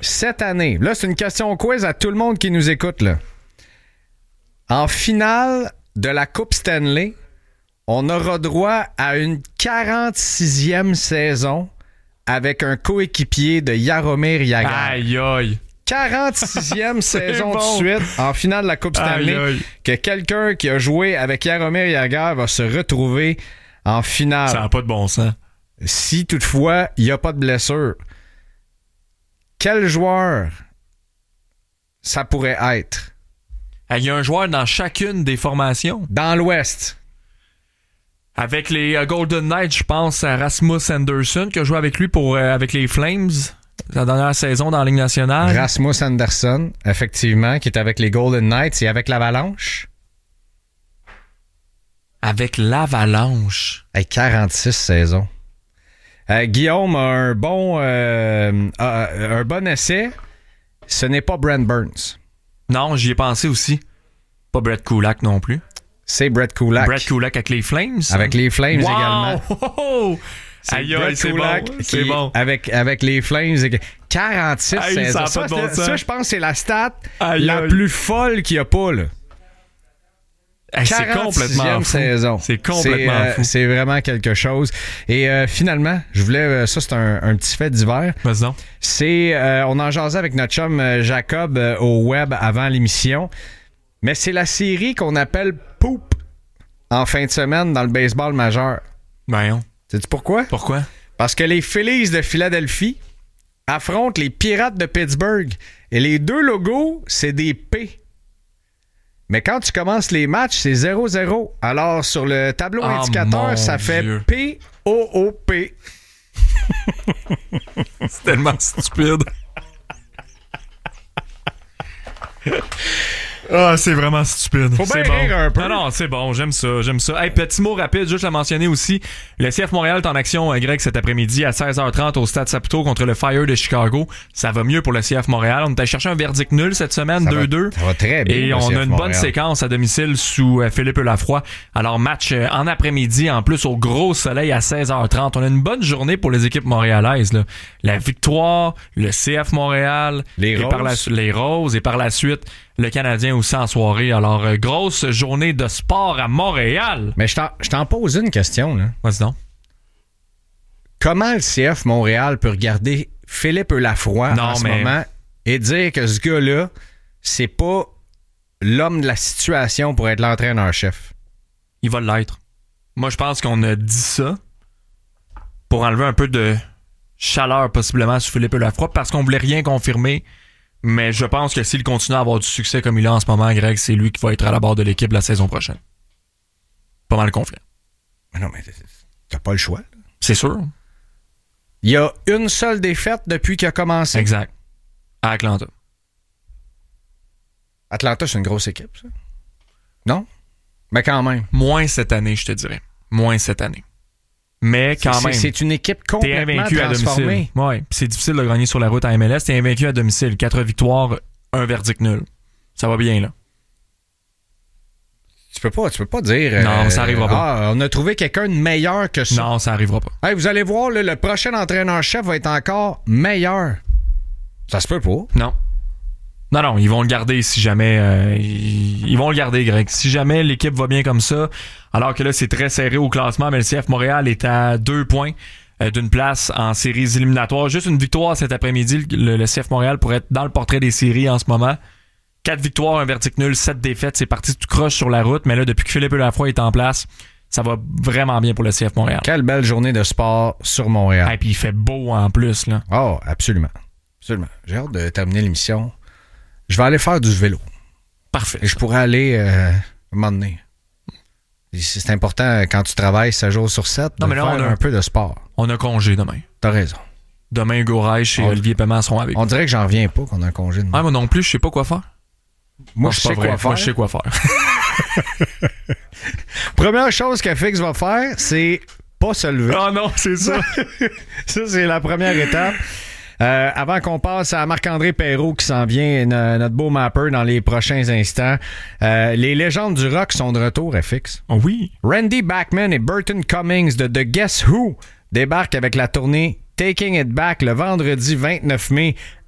cette année, là, c'est une question quiz à tout le monde qui nous écoute, là. En finale de la Coupe Stanley, on aura droit à une 46e saison avec un coéquipier de Jaromir Jagr. Aïe, aïe. 46e saison de suite en finale de la Coupe Stanley, aïe. que quelqu'un qui a joué avec Jaromir Jagr va se retrouver en finale. Ça n'a pas de bon sens. Si toutefois, il n'y a pas de blessure. Quel joueur ça pourrait être? Il y a un joueur dans chacune des formations. Dans l'Ouest. Avec les Golden Knights, je pense à Rasmus Anderson, qui a joué avec lui avec les Flames la dernière saison dans la Ligue nationale. Rasmus Anderson, effectivement, qui est avec les Golden Knights et avec l'Avalanche. Avec l'Avalanche. 46 saisons. Guillaume a un bon essai. Ce n'est pas Brent Burns. Non, j'y ai pensé aussi. Pas Brett Kulak non plus. C'est Brett Kulak. Brett Kulak avec les Flames. Avec les Flames également. Oh! C'est Brett Kulak c'est bon. Avec les Flames. 46 saisons. Ça, je pense que c'est la stat la plus folle qu'il n'y a pas, là. C'est complètement fou. Saison. C'est complètement fou. C'est vraiment quelque chose. Et finalement, je voulais... ça, c'est un petit fait divers. Vas-y donc. On en jasait avec notre chum Jacob au web avant l'émission. Mais c'est la série qu'on appelle Poop en fin de semaine dans le baseball majeur. Voyons. Sais-tu pourquoi? Pourquoi? Parce que les Phillies de Philadelphie affrontent les Pirates de Pittsburgh. Et les deux logos, c'est des P. Mais quand tu commences les matchs, c'est 0-0. Alors, sur le tableau indicateur, ça fait P-O-O-P. C'est tellement stupide. Ah, c'est vraiment stupide. Faut bien rire un peu. Non, c'est bon, j'aime ça. Hey, petit mot rapide, juste à mentionner aussi, le CF Montréal est en action, Greg, cet après-midi à 16h30 au Stade Saputo contre le Fire de Chicago. Ça va mieux pour le CF Montréal. On est allé chercher un verdict nul cette semaine, 2-2. Ça va très bien. Et on a une bonne séquence à domicile sous Philippe Lafroy. Alors, match en après-midi, en plus au gros soleil à 16h30. On a une bonne journée pour les équipes montréalaises, là. La Victoire, le CF Montréal, les Roses et par la suite le Canadien aussi en soirée. Alors, grosse journée de sport à Montréal. Mais je t'en pose une question, là. Vas-y donc. Comment le CF Montréal peut regarder Philippe Lafroy en ce moment et dire que ce gars-là, c'est pas l'homme de la situation pour être l'entraîneur-chef? Il va l'être. Moi, je pense qu'on a dit ça pour enlever un peu de chaleur possiblement sur Philippe Lafroy parce qu'on voulait rien confirmer. Mais je pense que s'il continue à avoir du succès comme il a en ce moment, Greg, c'est lui qui va être à la barre de l'équipe la saison prochaine. Pas mal confiant. Mais non, mais t'as pas le choix. Là. C'est sûr. Il y a une seule défaite depuis qu'il a commencé. Exact. À Atlanta. Atlanta, c'est une grosse équipe, ça. Non? Mais quand même. Moins cette année, je te dirais. Moins cette année. Mais quand même. C'est une équipe complètement invaincu transformée. À domicile. Ouais, c'est difficile de gagner sur la route à MLS. T'es invaincu à domicile. 4 victoires, 1 verdict nul. Ça va bien, là. Tu peux pas dire... Non, ça arrivera pas. On a trouvé quelqu'un de meilleur que ça. Non, ça arrivera pas. Hey, vous allez voir, là, le prochain entraîneur-chef va être encore meilleur. Ça se peut pas. Non. Non, ils vont le garder si jamais... ils vont le garder, Greg. Si jamais l'équipe va bien comme ça, alors que là, c'est très serré au classement, mais le CF Montréal est à 2 points d'une place en séries éliminatoires. Juste une victoire cet après-midi. Le CF Montréal pourrait être dans le portrait des séries en ce moment. 4 victoires, 1 verdict nul, 7 défaites. C'est parti tout croche sur la route, mais là, depuis que Philippe Lafroy est en place, ça va vraiment bien pour le CF Montréal. Quelle belle journée de sport sur Montréal. Et puis il fait beau en plus, là. Oh, absolument. Absolument. J'ai hâte de terminer l'émission. Je vais aller faire du vélo. Parfait. Et je pourrais aller un moment donné. C'est important quand tu travailles 7 jours sur 7 de faire un peu de sport. On a congé demain. T'as raison. Demain, Hugo Reich et Olivier Paiement seront avec. On dirait que j'en reviens pas qu'on a un congé demain. Moi non plus, je sais pas quoi faire. Moi, je sais quoi faire. Moi, je sais quoi faire. Première chose que Fix va faire, c'est pas se lever. Ah non, c'est ça. Ça, c'est la première étape. Avant qu'on passe à Marc-André Perrault qui s'en vient, notre beau mapper dans les prochains instants, les légendes du rock sont de retour, FX. Oh oui. Randy Bachman et Burton Cummings de The Guess Who débarquent avec la tournée Taking It Back le vendredi 29 mai